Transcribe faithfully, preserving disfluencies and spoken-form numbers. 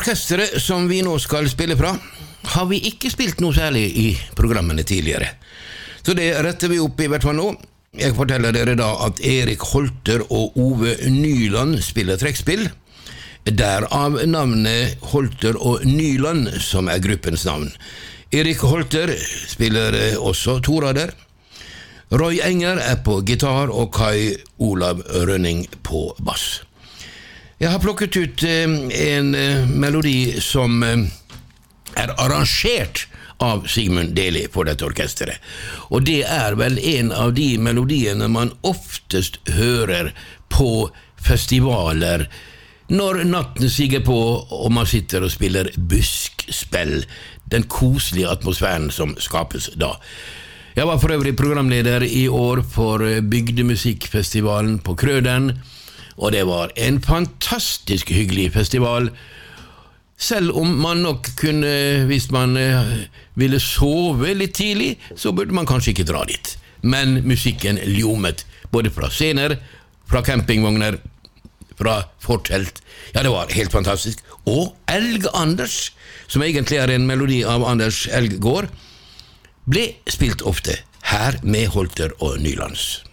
Orkestret som vi nå skal spille fra, har vi ikke spilt noe særlig i programmene tidligere. Så det retter vi opp i hvert fall nå. Jeg forteller dere da at Erik Holter og Ove Nyland spiller trekkspill. Derav navnet Holter og Nyland, som er gruppens navn. Erik Holter spiller også torader. Roy Enger er på gitar og Kai Olav Rønning på bass. Jeg har plukket ut en melodi som er arrangert av Sigmund Deli for dette orkestret. Og det er vel en av de melodiene man oftest hører på festivaler når natten siger på og man sitter og spiller buskspill. Den koselige atmosfæren som skapes da. Jeg var for øvrig programleder i år for Bygdemusikkfestivalen på Krøden, og det var en fantastisk hyggelig festival. Selv om man nok kunne, hvis man ville sove litt tidlig, så burde man kanskje ikke dra dit. Men musikken ljomet, både fra scener, fra campingvogner, fra fortelt. Ja, det var helt fantastisk. Og Elg Anders, som egentlig er en melodi av Anders Elggård, ble spilt ofte her med Holter og Nylands.